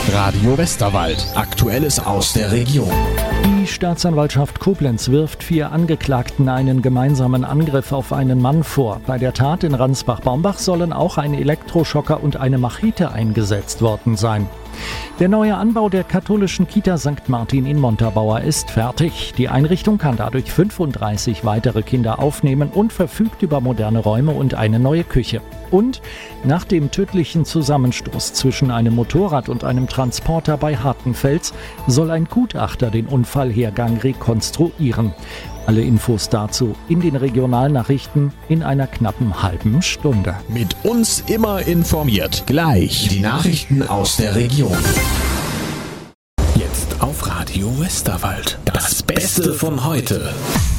Radio Westerwald. Aktuelles aus der Region. Die Staatsanwaltschaft Koblenz wirft 4 Angeklagten einen gemeinsamen Angriff auf einen Mann vor. Bei der Tat in Ransbach-Baumbach sollen auch ein Elektroschocker und eine Machete eingesetzt worden sein. Der neue Anbau der katholischen Kita St. Martin in Montabaur ist fertig. Die Einrichtung kann dadurch 35 weitere Kinder aufnehmen und verfügt über moderne Räume und eine neue Küche. Und nach dem tödlichen Zusammenstoß zwischen einem Motorrad und einem Transporter bei Hartenfels soll ein Gutachter den Unfallhergang rekonstruieren. Alle Infos dazu in den Regionalnachrichten in einer knappen halben Stunde. Mit uns immer informiert. Gleich die Nachrichten aus der Region. Jetzt auf Radio Westerwald. Das Beste von heute.